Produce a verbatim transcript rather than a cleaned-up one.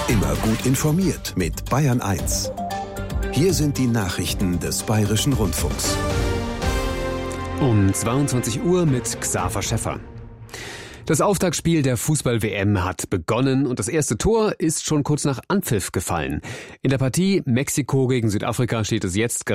Immer gut informiert mit Bayern eins. Hier sind die Nachrichten des Bayerischen Rundfunks. Um zweiundzwanzig Uhr mit Xaver Schäffer. Das Auftaktspiel der Fußball-W M hat begonnen und das erste Tor ist schon kurz nach Anpfiff gefallen. In der Partie Mexiko gegen Südafrika steht es jetzt